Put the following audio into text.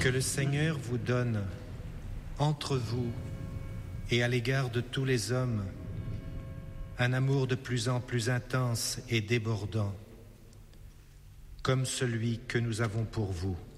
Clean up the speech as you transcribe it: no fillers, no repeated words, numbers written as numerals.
Que le Seigneur vous donne, entre vous et à l'égard de tous les hommes, un amour de plus en plus intense et débordant, comme celui que nous avons pour vous.